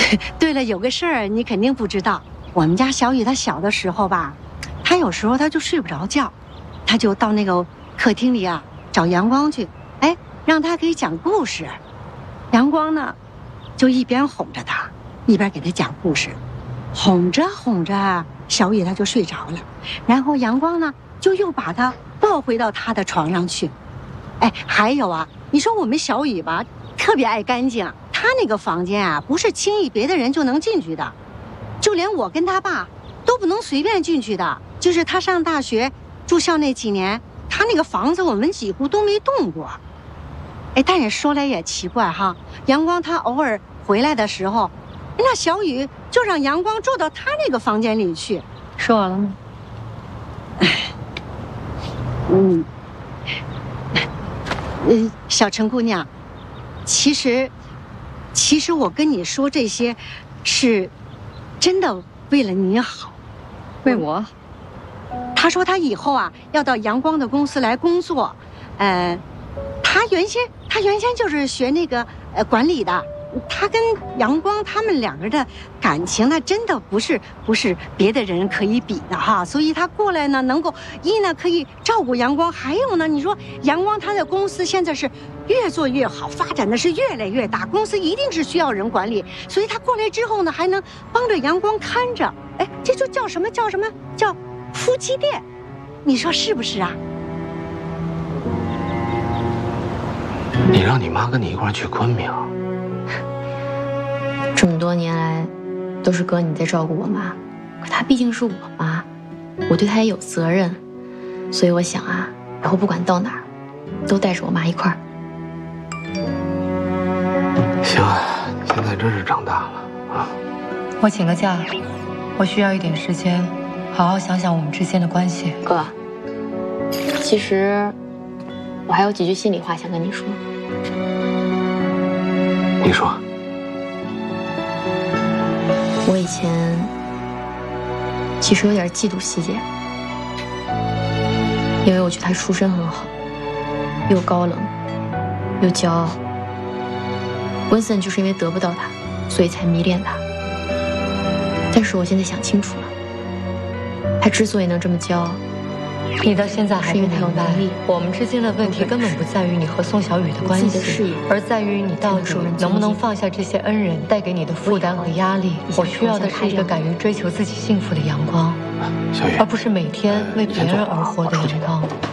对了，有个事儿你肯定不知道，我们家小雨她小的时候吧，她有时候她就睡不着觉，她就到那个客厅里啊找阳光去，哎，让他给讲故事。阳光呢，就一边哄着她，一边给她讲故事，哄着哄着，小雨她就睡着了，然后阳光呢就又把她抱回到她的床上去。哎，还有啊，你说我们小雨吧，特别爱干净，她那个房间啊，不是轻易别的人就能进去的，就连我跟他爸都不能随便进去的。就是他上大学住校那几年，他那个房子我们几乎都没动过。哎，但也说来也奇怪哈，阳光他偶尔回来的时候，那小雨就让阳光住到他那个房间里去。 说完了吗？ 小陈姑娘，其实我跟你说这些，是真的为了你好。 为我？ 他说他以后啊要到阳光的公司来工作，他原先就是学那个管理的。他跟阳光他们两个人的感情那真的不是别的人可以比的哈，所以他过来呢，能够一呢可以照顾阳光，还有呢，你说阳光他的公司现在是越做越好，发展的是越来越大，公司一定是需要人管理，所以他过来之后呢，还能帮着阳光看着，哎，这就叫什么叫夫妻店，你说是不是啊？ 你让你妈跟你一块去昆明？ 这么多年来，都是哥你在照顾我妈，可她毕竟是我妈，我对她也有责任，所以我想啊，以后不管到哪儿，都带着我妈一块儿。 行，你现在真是长大了啊！ 我请个假，我需要一点时间，好好想想我们之间的关系。 哥，其实我还有几句心里话想跟你说。 你说。 我以前其实有点嫉妒希姐，因为我觉得她出身很好，又高冷又骄傲。温森就是因为得不到她，所以才迷恋她。但是我现在想清楚了，她之所以能这么骄傲， 你到现在还不明白，我们之间的问题根本不在于你和宋小雨的关系，而在于你到底能不能放下这些恩人带给你的负担和压力。我需要的是一个敢于追求自己幸福的阳光， 小雨， 而不是每天为别人而活的阳光。